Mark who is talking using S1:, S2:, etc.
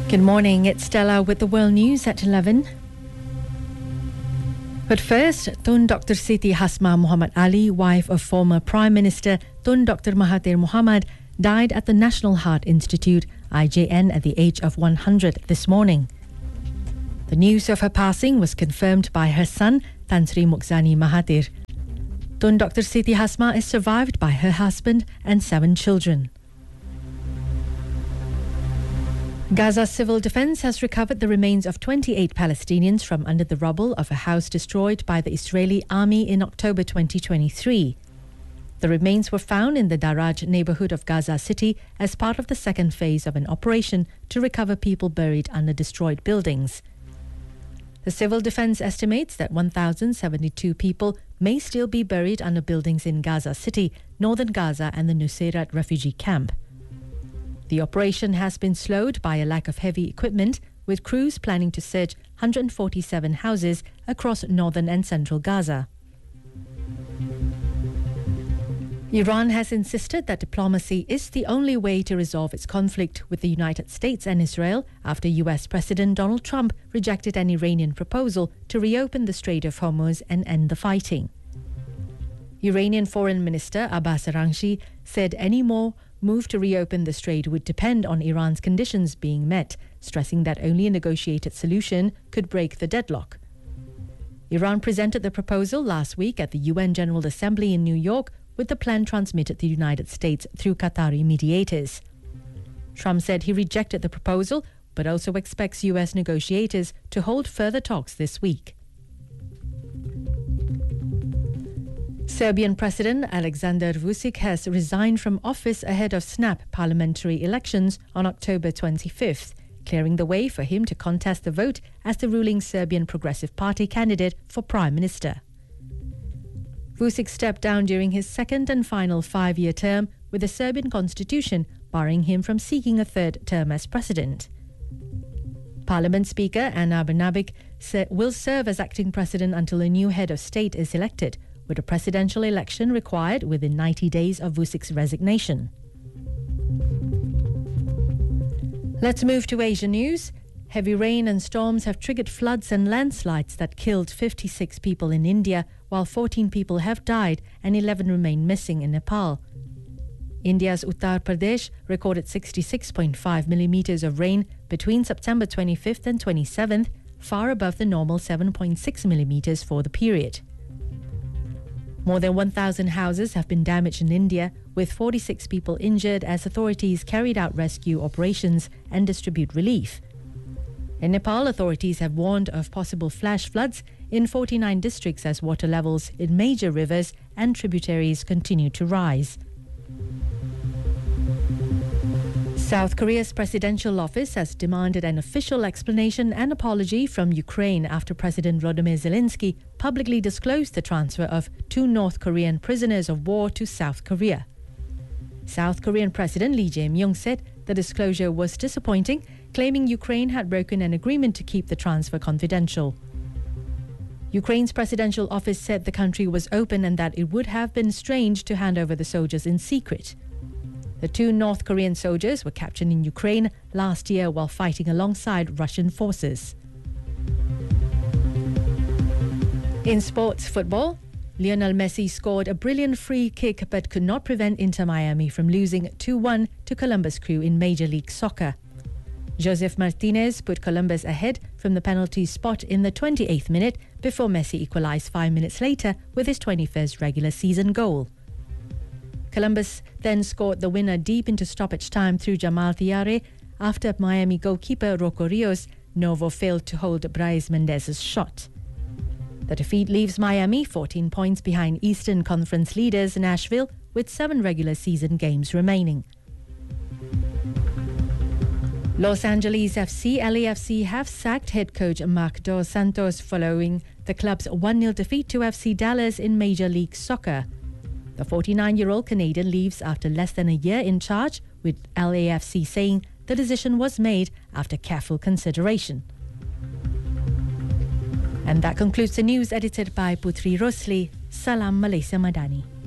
S1: Good morning, it's Stella with the World News at 11. But first, Tun Dr. Siti Hasma Muhammad Ali, wife of former Prime Minister Tun Dr. Mahathir Mohamad, died at the National Heart Institute, IJN, at the age of 100 this morning. The news of her passing was confirmed by her son, Tan Sri Mukhzani Mahathir. Tun Dr. Siti Hasma is survived by her husband and 7 children. Gaza Civil Defense has recovered the remains of 28 Palestinians from under the rubble of a house destroyed by the Israeli army in October 2023. The remains were found in the Daraj neighborhood of Gaza City as part of the second phase of an operation to recover people buried under destroyed buildings. The Civil Defense estimates that 1,072 people may still be buried under buildings in Gaza City, northern Gaza and the Nuseirat refugee camp. The operation has been slowed by a lack of heavy equipment, with crews planning to search 147 houses across northern and central Gaza. Iran has insisted that diplomacy is the only way to resolve its conflict with the United States and Israel after US President Donald Trump rejected an Iranian proposal to reopen the Strait of Hormuz and end the fighting. Iranian Foreign Minister Abbas Araghchi said any more move to reopen the strait would depend on Iran's conditions being met, stressing that only a negotiated solution could break the deadlock. Iran presented the proposal last week at the UN General Assembly in New York, with the plan transmitted to the United States through Qatari mediators. Trump said he rejected the proposal, but also expects US negotiators to hold further talks this week. Serbian President Aleksandar Vučić has resigned from office ahead of snap parliamentary elections on October 25th, clearing the way for him to contest the vote as the ruling Serbian Progressive Party candidate for Prime Minister. Vučić stepped down during his second and final 5-year term, with the Serbian constitution barring him from seeking a third term as president. Parliament Speaker Ana Brnabić will serve as acting president until a new head of state is elected, with a presidential election required within 90 days of Vučić's resignation. Let's move to Asia news. Heavy rain and storms have triggered floods and landslides that killed 56 people in India, while 14 people have died and 11 remain missing in Nepal. India's Uttar Pradesh recorded 66.5 millimeters of rain between September 25th and 27th, far above the normal 7.6 millimeters for the period. More than 1,000 houses have been damaged in India, with 46 people injured as authorities carried out rescue operations and distribute relief. In Nepal, authorities have warned of possible flash floods in 49 districts as water levels in major rivers and tributaries continue to rise. South Korea's presidential office has demanded an official explanation and apology from Ukraine after President Volodymyr Zelensky publicly disclosed the transfer of 2 North Korean prisoners of war to South Korea. South Korean President Lee Jae-myung said the disclosure was disappointing, claiming Ukraine had broken an agreement to keep the transfer confidential. Ukraine's presidential office said the country was open and that it would have been strange to hand over the soldiers in secret. The 2 North Korean soldiers were captured in Ukraine last year while fighting alongside Russian forces. In sports football, Lionel Messi scored a brilliant free kick but could not prevent Inter Miami from losing 2-1 to Columbus Crew in Major League Soccer. Josef Martinez put Columbus ahead from the penalty spot in the 28th minute before Messi equalized 5 minutes later with his 21st regular season goal. Columbus then scored the winner deep into stoppage time through Jamal Thiaré after Miami goalkeeper Rocco Rios Novo failed to hold Brais Mendez's shot. The defeat leaves Miami 14 points behind Eastern Conference leaders Nashville with 7 regular season games remaining. Los Angeles FC LAFC have sacked head coach Marc Dos Santos following the club's 1-0 defeat to FC Dallas in Major League Soccer. The 49-year-old Canadian leaves after less than a year in charge, with LAFC saying the decision was made after careful consideration. And that concludes the news edited by Putri Rosli. Salam Malaysia Madani.